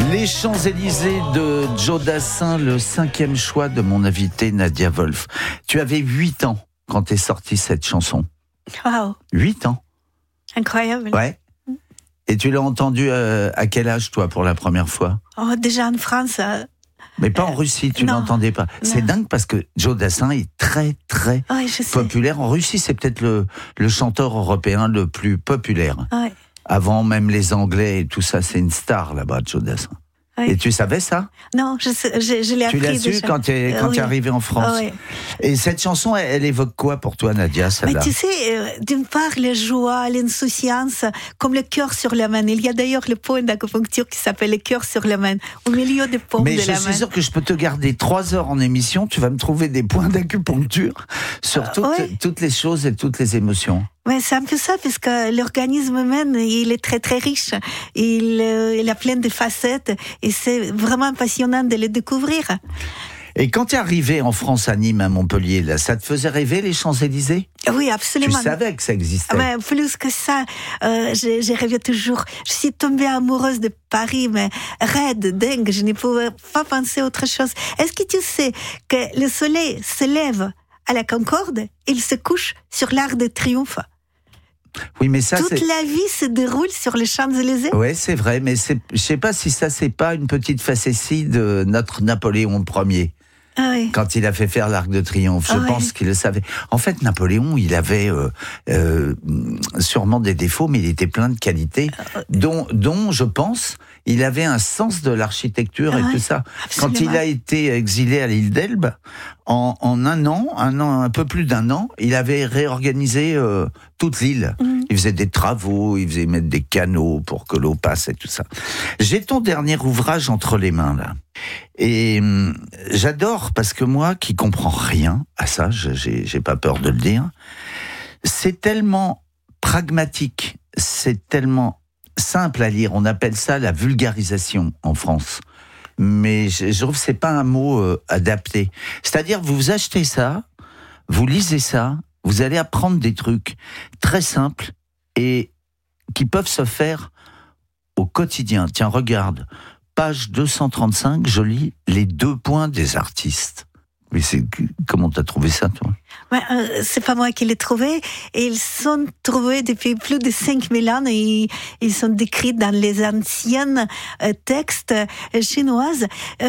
Les Champs-Élysées de Joe Dassin, le 5e choix de mon invité Nadia Wolf. Tu avais 8 ans quand est sortie cette chanson. Wow. 8 ans. Incroyable. Ouais. Et tu l'as entendue à quel âge, toi, pour la première fois ? Oh, déjà en France. Mais pas en Russie, tu l'entendais pas. C'est dingue parce que Joe Dassin est très, très populaire. En Russie, c'est peut-être le chanteur européen le plus populaire. Ouais. Avant même les Anglais et tout ça, c'est une star là-bas, Joe Dassin. Ouais. Et tu savais ça ? Non, je l'ai appris. Tu l'as su déjà. quand tu es arrivé en France. Oui. Et cette chanson, elle évoque quoi pour toi, Nadia, celle-là ? Mais tu sais, d'une part, la joie, l'insouciance, comme le cœur sur la main. Il y a d'ailleurs le point d'acupuncture qui s'appelle le cœur sur la main, au milieu des paumes de la main. Mais je suis sûr que je peux te garder 3 heures en émission, tu vas me trouver des points d'acupuncture sur toutes les choses et toutes les émotions. Mais c'est un peu ça, parce que l'organisme humain, il est très très riche. Il a plein de facettes et c'est vraiment passionnant de le découvrir. Et quand tu es arrivé en France, à Nîmes, à Montpellier, là, ça te faisait rêver les Champs-Élysées ? Oui, absolument. Tu savais que ça existait ? Mais plus que ça, j'ai rêvé toujours. Je suis tombée amoureuse de Paris, mais raide, dingue. Je ne pouvais pas penser à autre chose. Est-ce que tu sais que le soleil se lève à la Concorde, il se couche sur l'Arc de Triomphe? Oui, mais ça, toute la vie se déroule sur les Champs-Élysées. Oui, c'est vrai, mais je sais pas si ça, c'est pas une petite facétie de notre Napoléon Ier. Ah oui. Quand il a fait faire l'Arc de Triomphe, je pense qu'il le savait. En fait, Napoléon, il avait sûrement des défauts, mais il était plein de qualités, dont je pense, il avait un sens de l'architecture et tout ça. Absolument. Quand il a été exilé à l'île d'Elbe, en un peu plus d'un an, il avait réorganisé toute l'île. Il faisait des travaux, il faisait mettre des canaux pour que l'eau passe et tout ça. J'ai ton dernier ouvrage entre les mains, là. Et j'adore, parce que moi, qui comprends rien à ça, j'ai pas peur de le dire, c'est tellement pragmatique, c'est tellement simple à lire. On appelle ça la vulgarisation en France. Mais je trouve que c'est pas un mot adapté. C'est-à-dire, vous achetez ça, vous lisez ça, vous allez apprendre des trucs très simples et qui peuvent se faire au quotidien. Tiens, regarde, page 235, je lis les 2 points des artistes. Mais comment t'as trouvé ça, toi ? C'est pas moi qui l'ai trouvé. Ils sont trouvés depuis plus de 5000 ans et ils sont décrits dans les anciens textes chinoises.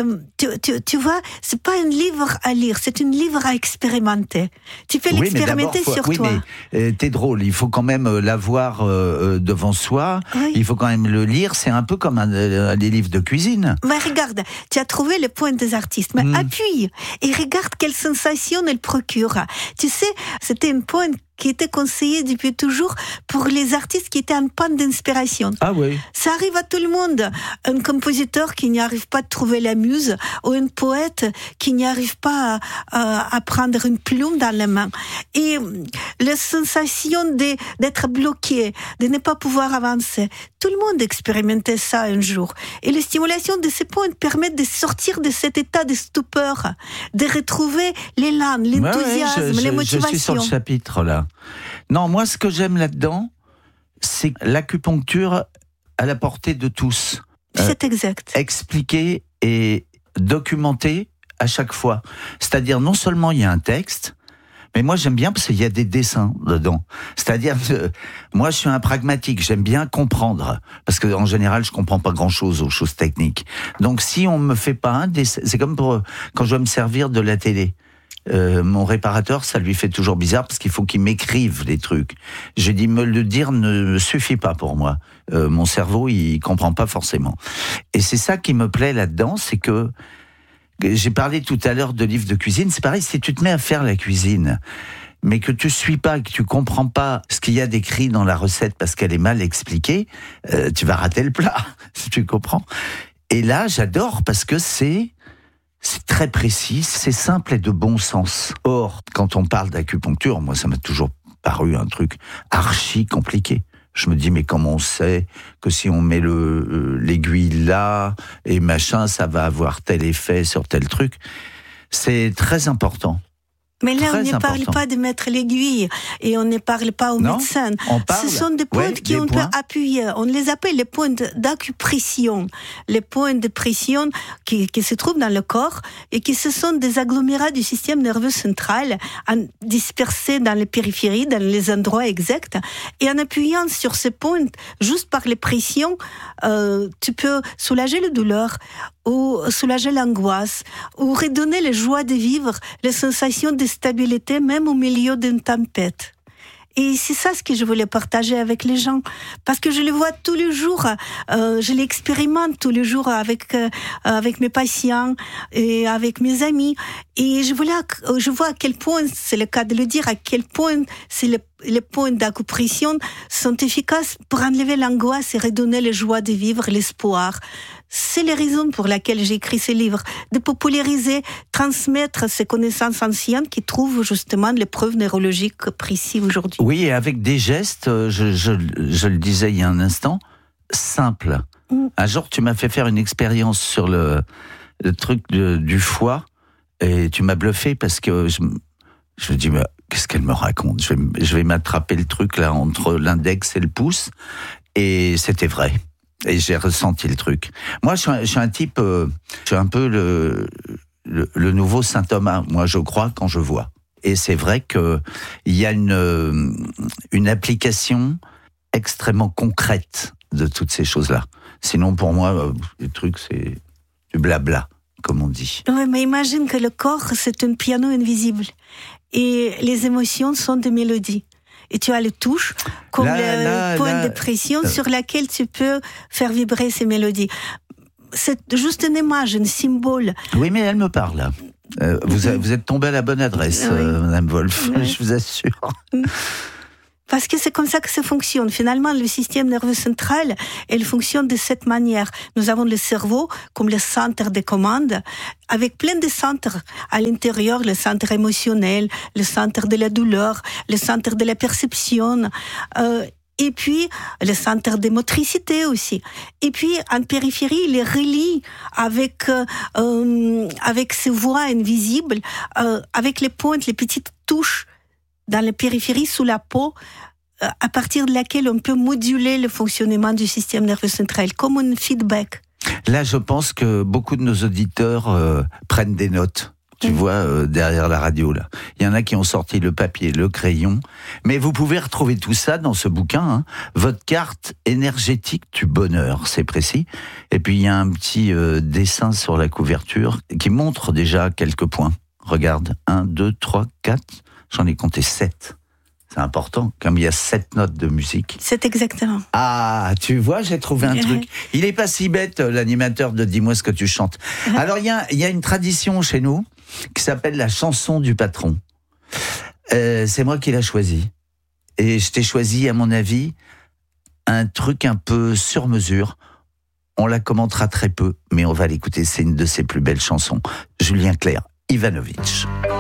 Tu vois, c'est pas un livre à lire, c'est un livre à expérimenter. Tu peux l'expérimenter sur toi. Mais t'es drôle, il faut quand même l'avoir devant soi, il faut quand même le lire, c'est un peu comme des livres de cuisine. Mais regarde, tu as trouvé le point des artistes, mais appuie et regarde quelle sensation elle procure. Tu sais, c'était un point qui était conseillé depuis toujours pour les artistes qui étaient en panne d'inspiration. Ah oui. Ça arrive à tout le monde. Un compositeur qui n'y arrive pas à trouver la muse, ou un poète qui n'y arrive pas à prendre une plume dans la main. Et la sensation d'être bloqué, de ne pas pouvoir avancer. Tout le monde expérimentait ça un jour. Et la stimulation de ces points permet de sortir de cet état de stupeur, de retrouver l'élan, l'enthousiasme, les motivations. Je suis sur le chapitre là. Non, moi, ce que j'aime là-dedans, c'est l'acupuncture à la portée de tous. C'est exact. Expliquer et documenter à chaque fois. C'est-à-dire, non seulement il y a un texte, mais moi, j'aime bien parce qu'il y a des dessins dedans. C'est-à-dire que moi, je suis un pragmatique. J'aime bien comprendre. Parce qu'en général, je comprends pas grand-chose aux choses techniques. Donc, si on me fait pas un dessin, c'est comme quand je dois me servir de la télé. Mon réparateur, ça lui fait toujours bizarre parce qu'il faut qu'il m'écrive les trucs. J'ai dit, me le dire ne suffit pas pour moi. Mon cerveau, il comprend pas forcément. Et c'est ça qui me plaît là-dedans, c'est que j'ai parlé tout à l'heure de livres de cuisine. C'est pareil, si tu te mets à faire la cuisine, mais que tu suis pas, que tu comprends pas ce qu'il y a d'écrit dans la recette parce qu'elle est mal expliquée, tu vas rater le plat, si tu comprends. Et là, j'adore parce que c'est très précis, c'est simple et de bon sens. Or, quand on parle d'acupuncture, moi, ça m'a toujours paru un truc archi compliqué. Je me dis, mais comment on sait que si on met l'aiguille là et machin, ça va avoir tel effet sur tel truc ? C'est très important. Mais là, on ne parle pas de mettre l'aiguille et on ne parle pas aux médecins. Ce sont des points qu'on peut appuyer. On les appelle les points d'acupression. Les points de pression qui se trouvent dans le corps et qui ce sont des agglomérats du système nerveux central dispersés dans les périphéries, dans les endroits exacts. Et en appuyant sur ces points, juste par les pressions, tu peux soulager la douleur ou soulager l'angoisse ou redonner la joie de vivre, les sensations de stabilité même au milieu d'une tempête. Et c'est ça ce que je voulais partager avec les gens, parce que je le vois tous les jours, je l'expérimente tous les jours avec mes patients et avec mes amis, et je vois à quel point, c'est le cas de le dire, à quel point les points d'acupression sont efficaces pour enlever l'angoisse et redonner la joie de vivre, l'espoir. C'est la raison pour laquelle j'ai écrit ce livre, de populariser, transmettre ces connaissances anciennes qui trouvent justement les preuves neurologiques précises aujourd'hui. Oui, et avec des gestes, je le disais il y a un instant, simples. Un jour, tu m'as fait faire une expérience sur le truc du foie, et tu m'as bluffé parce que je me dis, mais qu'est-ce qu'elle me raconte ? Je vais m'attraper le truc là entre l'index et le pouce, et c'était vrai. Et j'ai ressenti le truc. Moi, je suis un type, je suis un peu le nouveau Saint Thomas. Moi, je crois quand je vois. Et c'est vrai que il y a une application extrêmement concrète de toutes ces choses-là. Sinon, pour moi, le truc, c'est du blabla, comme on dit. Oui, mais imagine que le corps, c'est un piano invisible. Et les émotions sont des mélodies. Et tu as les touches, comme le point de pression sur laquelle tu peux faire vibrer ces mélodies. C'est juste une image, un symbole. Oui, mais elle me parle. Vous êtes tombé à la bonne adresse, Madame Wolf, je vous assure. Parce que c'est comme ça que ça fonctionne. Finalement, le système nerveux central, il fonctionne de cette manière. Nous avons le cerveau comme le centre de commande, avec plein de centres à l'intérieur, le centre émotionnel, le centre de la douleur, le centre de la perception, et puis le centre de motricité aussi. Et puis en périphérie, il est relié avec ces voies invisibles, avec les pointes, les petites touches dans la périphérie, sous la peau, à partir de laquelle on peut moduler le fonctionnement du système nerveux central, comme un feedback. Là, je pense que beaucoup de nos auditeurs prennent des notes. Tu vois, derrière la radio, là. Il y en a qui ont sorti le papier, le crayon. Mais vous pouvez retrouver tout ça dans ce bouquin, hein. Votre carte énergétique du bonheur, c'est précis. Et puis, il y a un petit dessin sur la couverture qui montre déjà quelques points. Regarde, 1, 2, 3, 4... J'en ai compté 7. C'est important, comme il y a 7 notes de musique. C'est exactement. Ah, tu vois, j'ai trouvé un truc. Il est pas si bête, l'animateur de Dis-moi ce que tu chantes. Alors, il y a une tradition chez nous qui s'appelle la chanson du patron. C'est moi qui l'ai choisie. Et je t'ai choisi, à mon avis, un truc un peu sur mesure. On la commentera très peu, mais on va l'écouter. C'est une de ses plus belles chansons. Julien Clerc, Ivanovic.